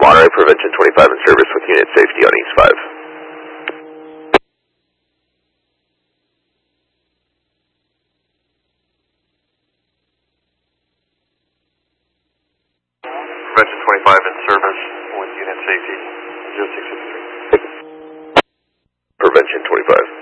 Monterey, Prevention 25 in service with unit safety on East 5. Prevention 25 in service with unit safety, 0663. Prevention 25.